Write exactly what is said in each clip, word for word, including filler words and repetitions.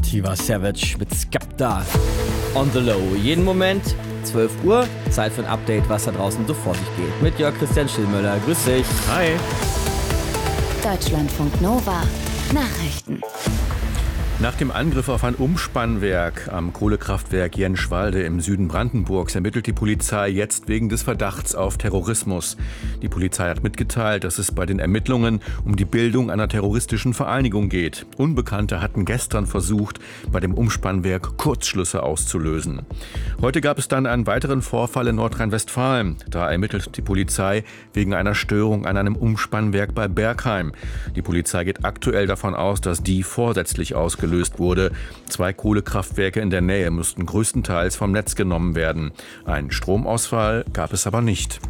Tiwa Savage mit Skepta. On the Low. Jeden Moment, zwölf Uhr, Zeit für ein Update, was da draußen so vor sich geht. Mit Jörg Christian Schillmöller. Grüß dich. Hi. Deutschlandfunk Nova. Nachrichten. Nach dem Angriff auf ein Umspannwerk am Kohlekraftwerk Jenschwalde im Süden Brandenburgs ermittelt die Polizei jetzt wegen des Verdachts auf Terrorismus. Die Polizei hat mitgeteilt, dass es bei den Ermittlungen um die Bildung einer terroristischen Vereinigung geht. Unbekannte hatten gestern versucht, bei dem Umspannwerk Kurzschlüsse auszulösen. Heute gab es dann einen weiteren Vorfall in Nordrhein-Westfalen. Da ermittelt die Polizei wegen einer Störung an einem Umspannwerk bei Bergheim. Die Polizei geht aktuell davon aus, dass die vorsätzlich ausgelöst wurde. Zwei Kohlekraftwerke in der Nähe mussten größtenteils vom Netz genommen werden. Einen Stromausfall gab es aber nicht.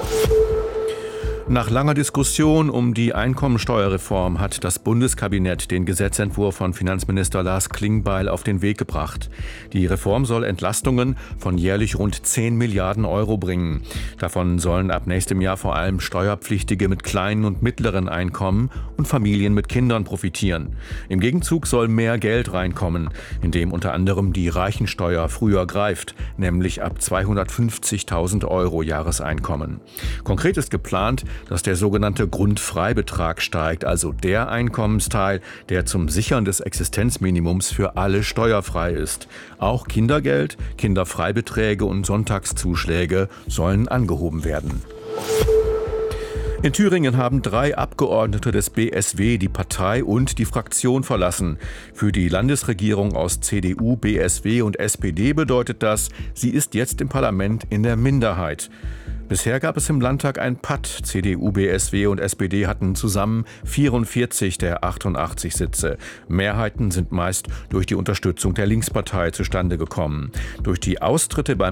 Nach langer Diskussion um die Einkommensteuerreform hat das Bundeskabinett den Gesetzentwurf von Finanzminister Lars Klingbeil auf den Weg gebracht. Die Reform soll Entlastungen von jährlich rund zehn Milliarden Euro bringen. Davon sollen ab nächstem Jahr vor allem Steuerpflichtige mit kleinen und mittleren Einkommen und Familien mit Kindern profitieren. Im Gegenzug soll mehr Geld reinkommen, indem unter anderem die Reichensteuer früher greift, nämlich ab zweihundertfünfzigtausend Euro Jahreseinkommen. Konkret ist geplant, dass der sogenannte Grundfreibetrag steigt, also der Einkommensteil, der zum Sichern des Existenzminimums für alle steuerfrei ist. Auch Kindergeld, Kinderfreibeträge und Sonntagszuschläge sollen angehoben werden. In Thüringen haben drei Abgeordnete des B S W die Partei und die Fraktion verlassen. Für die Landesregierung aus C D U, B S W und S P D bedeutet das, sie ist jetzt im Parlament in der Minderheit. Bisher gab es im Landtag ein Patt. C D U, B S W und S P D hatten zusammen vierundvierzig der achtundachtzig Sitze. Mehrheiten sind meist durch die Unterstützung der Linkspartei zustande gekommen. Durch die Austritte beim